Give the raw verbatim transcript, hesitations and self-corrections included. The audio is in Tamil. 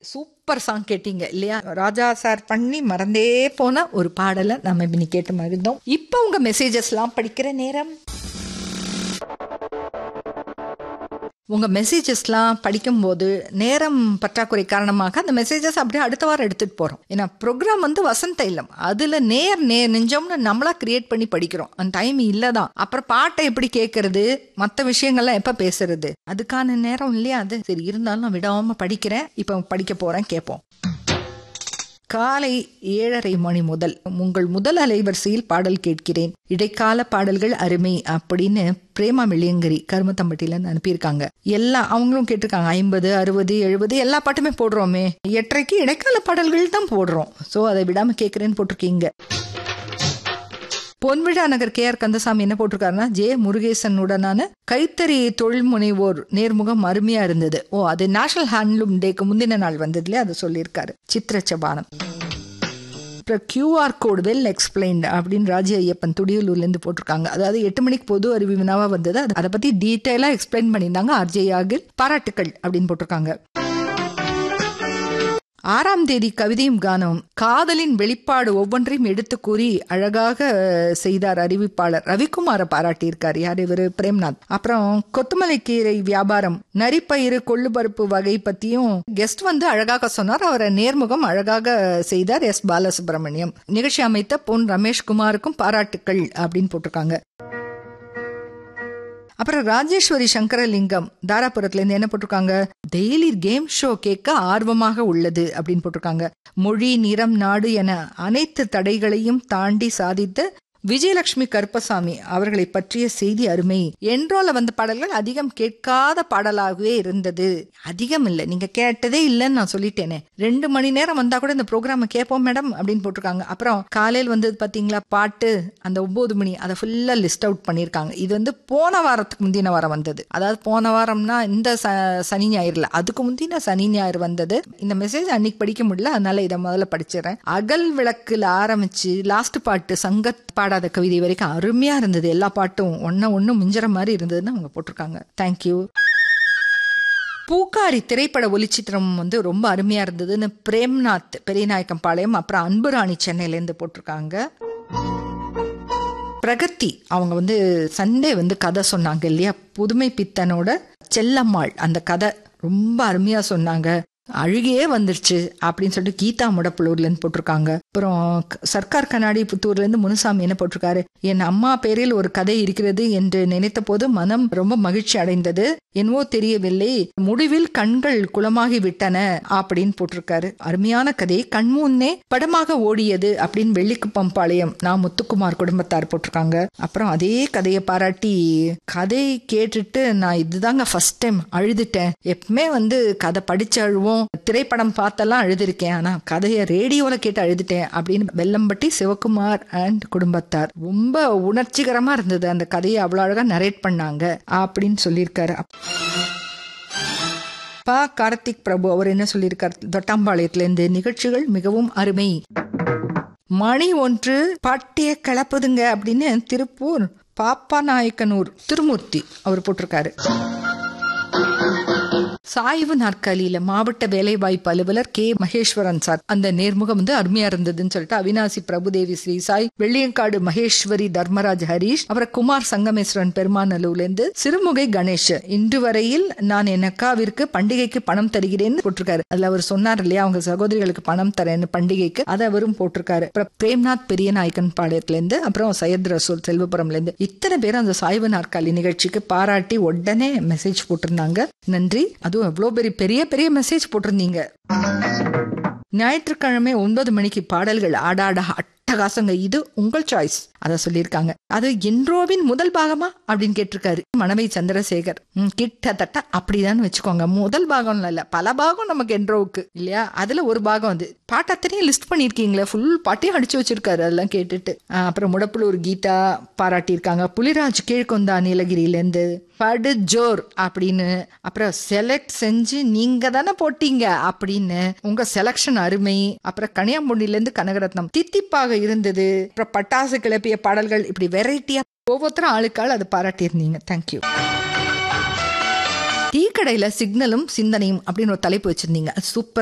சூப்பர் சாங் கேட்டீங்க இல்லையா? ராஜா சார் பண்ணி மறந்தே போன ஒரு பாடலை நம்ம இன்னி கேட்டு மகிழ்ந்தோம். இப்போ உங்க மெசேஜஸ்லாம் படிக்கிற நேரம். உங்கள் மெசேஜஸ்லாம் படிக்கும்போது நேரம் பற்றாக்குறை காரணமாக அந்த மெசேஜஸ் அப்படியே அடுத்த வாரம் எடுத்துகிட்டு போகிறோம். ஏன்னா ப்ரோக்ராம் வந்து வசந்த இல்லம், அதில் நேர் நே நெஞ்சம்னு நம்மளாக க்ரியேட் பண்ணி படிக்கிறோம். அந்த டைம் இல்லை தான். அப்புறம் பாட்டை எப்படி கேட்கறது, மற்ற விஷயங்கள்லாம் எப்போ பேசுறது, அதுக்கான நேரம் இல்லையா அது. சரி, இருந்தாலும் நான் விடாமல் படிக்கிறேன். இப்போ படிக்க போகிறேன், கேட்போம். காலை ஏழரை மணி முதல் உங்கள் முதல் அலைவரிசையில் பாடல் கேட்கிறேன். இடைக்கால பாடல்கள் அருமை அப்படின்னு பிரேமா மெளியங்கரி கருமத்தம்பட்டியில அனுப்பியிருக்காங்க. எல்லாம் அவங்களும் கேட்டிருக்காங்க. ஐம்பது அறுபது எழுபது எல்லா பாட்டுமே போடுறோமே, எட்டரைக்கு இடைக்கால பாடல்கள் தான் போடுறோம். ஸோ அதை விடாம கேட்கிறேன்னு போட்டிருக்கீங்க. பொன்விழா நகர் கே ஆர் கந்தசாமி என்ன போட்டிருக்காருன்னா, ஜே முருகேசனுடனான கைத்தறி தொழில் முனைவோர் நேர்முகம் அருமையா இருந்தது. ஓ, அது நேஷனல் ஹேண்ட்லூம் டேக்கு முந்தின நாள் வந்ததுல அதை சொல்லியிருக்காரு. சித்திரச்சபானம். அப்புறம் கியூஆர் கோடு வெல் எக்ஸ்பிளைன்ட் அப்படின்னு ராஜி ஐயப்பன் துடியலூர்லேருந்து போட்டிருக்காங்க. அதாவது எட்டு மணிக்கு பொது அறிவு வினாவா வந்தது, அதை பத்தி டீட்டெயிலா எக்ஸ்பிளைன் பண்ணியிருந்தாங்க. ஆர்ஜே யாகில் பாராட்டுக்கள் அப்படின்னு போட்டிருக்காங்க. ஆறாம் தேதி கவிதையும் கானமும் காதலின் வெளிப்பாடு ஒவ்வொன்றையும் எடுத்து கூறி அழகாக செய்தார் அறிவிப்பாளர் ரவிக்குமாரை பாராட்டியிருக்கார். யார் இவர்? பிரேம்நாத். அப்புறம் கொத்துமலை கீரை வியாபாரம், நரிப்பயிறு, கொள்ளுபருப்பு வகை பத்தியும் கெஸ்ட் வந்து அழகாக சொன்னார். அவரை நேர்முகம் அழகாக செய்தார் எஸ் பாலசுப்ரமணியம். நிகழ்ச்சி அமைத்த பொன் ரமேஷ்குமாருக்கும் பாராட்டுக்கள் அப்படின்னு போட்டிருக்காங்க. அப்புறம் ராஜேஸ்வரி சங்கரலிங்கம் தாராபுரத்துலேருந்து என்ன போட்டிருக்காங்க, டெய்லி கேம் ஷோ கேட்க ஆர்வமாக உள்ளது அப்படின்னு போட்டிருக்காங்க. மொழி, நிறம், நாடு என அனைத்து தடைகளையும் தாண்டி சாதித்த விஜயலட்சுமி கருப்பசாமி அவர்களை பற்றிய செய்தி அருமை. என்றோல வந்த பாடல்கள் அதிகம் கேட்காத பாடலாகவே இருந்தது. அதிகம் இல்லை, நீங்க கேட்டதே இல்லைன்னு நான் சொல்லிட்டேனே. ரெண்டு மணி நேரம் வந்தா கூட இந்த ப்ரோக்ராம் கேட்போம் மேடம் அப்படின்னு போட்டிருக்காங்க. அப்புறம் காலையில் வந்தது பாத்தீங்களா பாட்டு, அந்த ஒன்பது மணி அதை ஃபுல்லா லிஸ்ட் அவுட் பண்ணியிருக்காங்க. இது வந்து போன வாரத்துக்கு முந்தின வாரம் வந்தது. அதாவது போன வாரம்னா இந்த சனி ஞாயிறுல, அதுக்கு முந்தின சனி ஞாயிறு வந்தது. இந்த மெசேஜ் அன்னைக்கு படிக்க முடியல, அதனால இதை முதல்ல படிச்சிடறேன். அகல் விளக்குல ஆரம்பிச்சு லாஸ்ட் பாட்டு சங்கத் பாட கவிதை வரைக்கும் அருமையா இருந்தது. எல்லா பாட்டும் ஒன்ன ஒண்ணு மிஞ்சற மாதிரி இருந்ததுன்னு அவங்க போட்டிருக்காங்க. தேங்க்யூ. பூக்காரி திரைப்பட ஒளிச்சித்திரம் வந்து ரொம்ப அருமையா இருந்ததுன்னு பிரேம்நாத் பெரியநாயக்கம் பாளையம், அப்புறம் அன்புராணி சென்னையில இருந்து போட்டிருக்காங்க. பிரகதி அவங்க வந்து சண்டே வந்து கதை சொன்னாங்க இல்லையா, புதுமை பித்தனோட செல்லம்மாள், அந்த கதை ரொம்ப அருமையா சொன்னாங்க. அழுகையே வந்துருச்சு அப்படின்னு சொல்லிட்டு கீதா முடப்புலூர்ல இருந்து போட்டிருக்காங்க. அப்புறம் சர்க்கார் கண்ணாடி புத்தூர்ல இருந்து முனுசாமி என்ன போட்டிருக்காரு, என் அம்மா பேரில் ஒரு கதை இருக்கிறது என்று நினைத்த போது மனம் ரொம்ப மகிழ்ச்சி அடைந்தது, என்னவோ தெரியவில்லை, முடிவில் கண்கள் குளமாகி விட்டன அப்படின்னு போட்டிருக்காரு. அருமையான கதை, கண்முன்னே படமாக ஓடியது அப்படின்னு வெள்ளிக்குப்பம்பாளையம் நான் முத்துக்குமார் குடும்பத்தார் போட்டிருக்காங்க. அப்புறம் அதே கதையை பாராட்டி, கதை கேட்டுட்டு நான் இதுதாங்க ஃபர்ஸ்ட் டைம் அழுதுட்டேன். எப்பவுமே வந்து கதை படிச்சு அழுவோம், திரைப்படம் பார்த்தெல்லாம் அழுதுருக்கேன், ஆனா கதையை ரேடியோல கேட்டு அழுதுட்டேன் அப்படின்னு வெல்லம்பட்டி சிவகுமார் அண்ட் குடும்பத்தார். ரொம்ப உணர்ச்சிகரமா இருந்தது அந்த கதையை, அவ்வளவு அழகா நரேட் பண்ணாங்க அப்படின்னு சொல்லியிருக்காரு. பா கார்த்திக் பிரபு அவர் என்ன சொல்லியிருக்காரு, தொட்டாம்பாளையத்துல இருந்து நிகழ்ச்சிகள் மிகவும் அருமை, மணி ஒன்று பாட்டிய கிளப்புதுங்க அப்படின்னு திருப்பூர் பாப்பா நாயக்கனூர் திருமூர்த்தி அவர் போட்டிருக்காரு. சாய்வு நாற்காலியில மாவட்ட வேலைவாய்ப்பு அலுவலர் கே மகேஸ்வரன் சார் அந்த நேர்முகம் வந்து அருமையா இருந்ததுன்னு சொல்லிட்டு அவினாசி பிரபுதேவி ஸ்ரீசாய், வெள்ளியங்காடு மகேஸ்வரி தர்மராஜ் ஹரீஷ், அப்புறம் குமார் சங்கமேஸ்வரன் பெருமாநல்லூர்ல இருந்து சிறுமுகை கணேஷ், இன்று வரையில் நான் என் அக்காவிற்கு பண்டிகைக்கு பணம் தருகிறேன்னு போட்டிருக்காரு. அதுல அவர் சொன்னார் இல்லையா, அவங்க சகோதரிகளுக்கு பணம் தரேன்னு பண்டிகைக்கு, அதை அவரும் போட்டிருக்காரு. அப்புறம் பிரேம்நாத் பெரிய நாயக்கன் பாளையத்துல இருந்து, அப்புறம் சையத் ரசூல் செல்வபுரம்ல இருந்து, இத்தனை பேர் அந்த சாய்வு நாற்காலி நிகழ்ச்சிக்கு பாராட்டி உடனே மெசேஜ் போட்டிருந்தாங்க. நன்றி. அதுவும் எவ்வளோ பெரிய பெரிய பெரிய மெசேஜ் போட்டிருந்தீங்க. ஞாயிற்றுக்கிழமை ஒன்பது மணிக்கு பாடல்கள் ஆடாட அட்டகாசங்க, இது உங்கள் சாய்ஸ் அத சொல்லியிருக்காங்க. அது இன்ட்ரோவின் முதல் பாகமா அப்படின்னு கேட்டிருக்காரு மணவை சந்திரசேகர். கிட்டத்தட்ட அப்படிதான் வச்சுக்கோங்க. முதல் பாகம் இல்ல, பல பாகம் நமக்கு இன்ட்ரோவுக்கு இல்லையா, அதுல ஒரு பாகம் அது. பாட்டு அத்தனையும் லிஸ்ட் பண்ணிருக்கீங்களே, ஃபுல் பாட்டையும் அடிச்சு வச்சிருக்காரு அதெல்லாம் கேட்டுட்டு. அப்புறம் முடப்புலூர் கீதா பாராட்டியிருக்காங்க. புலிராஜ் கீழ்கொந்தா நீலகிரியில இருந்து படு ஜோர் அப்படின்னு, அப்புறம் செலக்ட் செஞ்சு நீங்க தானே போட்டீங்க அப்படின்னு, உங்க செலக்ஷன் அருமை. அப்புறம் கனியாம்பொண்டில இருந்து கனகரத்னம் தித்திப்பாக இருந்தது. அப்புறம் பட்டாசு கிளப்பிய பாடல்கள், இப்படி வெரைட்டியா ஒவ்வொருத்தரும் ஆளுக்காள் அதை பாராட்டியிருந்தீங்க. தேங்க்யூ. டீ கடையில சிக்னலும் சிந்தனையும் அப்படின்னு ஒரு தலைப்பு வச்சிருந்தீங்க, சூப்பர்.